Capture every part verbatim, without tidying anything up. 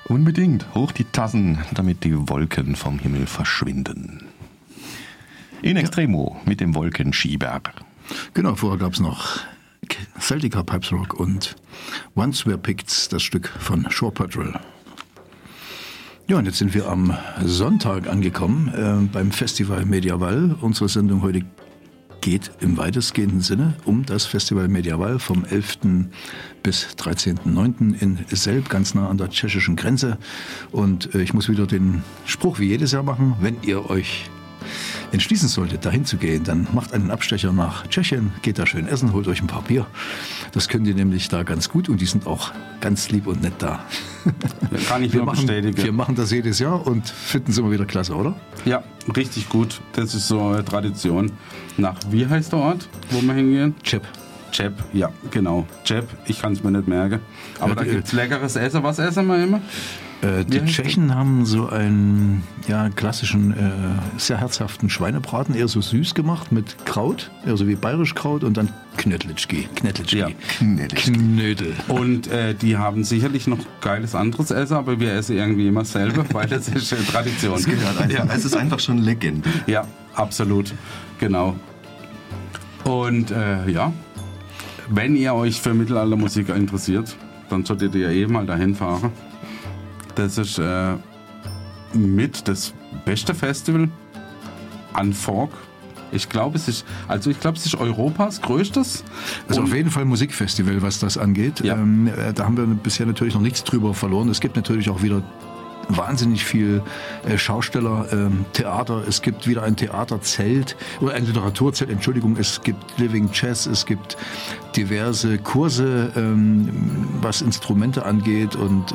Unbedingt. Hoch die Tassen, damit die Wolken vom Himmel verschwinden. In Extremo mit dem Wolkenschieber. Genau, vorher gab es noch Celtica Pipes Rock und Once Were Picked, das Stück von Shore Patrol. Ja, und jetzt sind wir am Sonntag angekommen äh, beim Festival Mediaval. Unsere Sendung heute geht im weitestgehenden Sinne um das Festival Mediaval vom elften bis dreizehnten neunten in Selb, ganz nah an der tschechischen Grenze. Und äh, ich muss wieder den Spruch wie jedes Jahr machen: Wenn ihr euch entschließen solltet, dahin zu gehen, dann macht einen Abstecher nach Tschechien, geht da schön essen, holt euch ein paar Bier. Das könnt ihr nämlich da ganz gut und die sind auch ganz lieb und nett da. Kann ich wir nur machen, bestätigen. Wir machen das jedes Jahr und finden es immer wieder klasse, oder? Ja, richtig gut. Das ist so eine Tradition. Nach, wie heißt der Ort, wo wir hingehen? Chep. Chep, ja, genau. Chep, ich kann es mir nicht merken. Aber Ja, da die, gibt es leckeres Essen. Was essen wir immer? Äh, die Tschechen haben so einen ja, klassischen, äh, sehr herzhaften Schweinebraten, eher so süß gemacht mit Kraut, eher so wie bayerisch Kraut und dann Knödlitschki. Knödlitschki. Ja. Knödel. Und äh, die haben sicherlich noch geiles anderes Essen, aber wir essen irgendwie immer selber, weil das ist äh, Tradition. Das gehört einfach. Ja. Es ist einfach schon Legende. Ja, absolut. Genau. Und äh, ja, wenn ihr euch für Mittelaltermusik interessiert, dann solltet ihr eh mal dahin fahren. Das ist äh, mit das beste Festival an Folk. Ich glaube, es ist, also ich glaube, es ist Europas größtes. Also Und auf jeden Fall Musikfestival, was das angeht. Ja. Ähm, äh, da haben wir bisher natürlich noch nichts drüber verloren. Es gibt natürlich auch wieder wahnsinnig viel äh, Schausteller, ähm, Theater. Es gibt wieder ein Theaterzelt oder ein Literaturzelt, Entschuldigung. Es gibt Living Jazz, es gibt diverse Kurse, ähm, was Instrumente angeht und äh,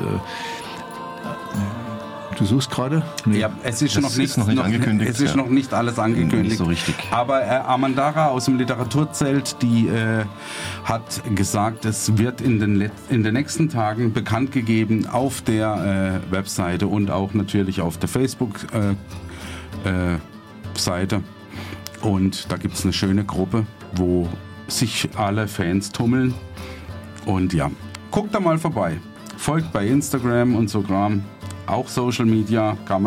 du suchst gerade? Nee. Ja, es ist, Das noch, nicht, ist noch nicht noch angekündigt, Es ist ja. noch nicht alles angekündigt. Nicht so richtig. Aber äh, Amandara aus dem Literaturzelt, die äh, hat gesagt, es wird in den, Let- in den nächsten Tagen bekannt gegeben auf der äh, Webseite und auch natürlich auf der Facebook-Seite. Äh, äh, und da gibt es eine schöne Gruppe, wo sich alle Fans tummeln. Und ja, guckt da mal vorbei. Folgt bei Instagram und Sogram. Auch Social Media kann man